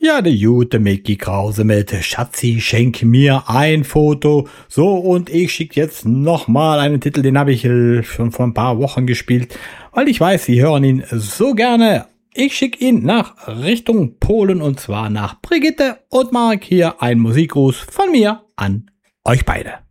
Ja, der gute Micky Krause mit Schatzi, schenk mir ein Foto. So, und ich schicke jetzt nochmal einen Titel, den habe ich schon vor ein paar Wochen gespielt, weil ich weiß, Sie hören ihn so gerne. Ich schicke ihn nach Richtung Polen und zwar nach Brigitte und Mark. Hier ein Musikgruß von mir an euch beide.